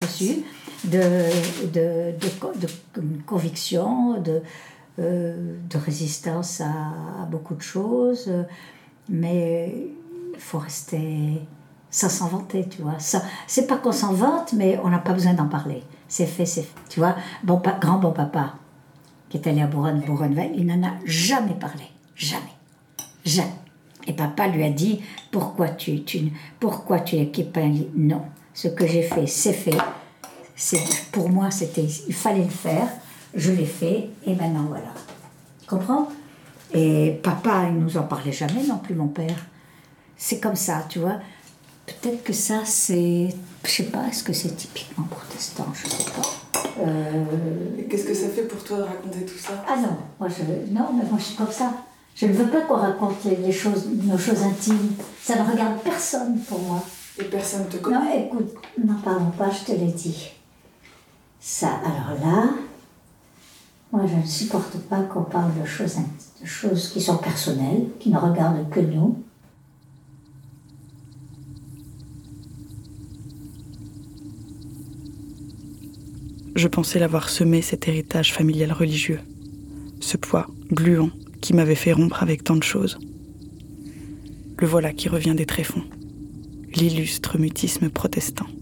reçu de conviction, de résistance à beaucoup de choses, mais il faut rester sans s'en vanter, tu vois. Ça, c'est pas qu'on s'en vante, mais on n'a pas besoin d'en parler. C'est fait, tu vois. Grand bon papa, qui est allé à Bourrenwald, il n'en a jamais parlé. Jamais. Et papa lui a dit, pourquoi tu équipes un lit? Non, ce que j'ai fait, c'est fait. Pour moi, il fallait le faire. Je l'ai fait, et maintenant, voilà. Tu comprends? Et papa, il nous en parlait jamais non plus, mon père. C'est comme ça, tu vois. Peut-être que ça, c'est... Je sais pas, est-ce que c'est typiquement protestant? Je sais pas. Et qu'est-ce que ça fait pour toi de raconter tout ça? Ah non, mais moi je suis comme ça. Je ne veux pas qu'on raconte nos choses intimes. Ça ne regarde personne pour moi. Et personne ne te connaît? Non, écoute, n'en parlons pas, je te l'ai dit. Ça, alors là, moi je ne supporte pas qu'on parle de choses qui sont personnelles, qui ne regardent que nous. Je pensais l'avoir semé, cet héritage familial religieux. Ce poids gluant qui m'avait fait rompre avec tant de choses. Le voilà qui revient des tréfonds. L'illustre mutisme protestant.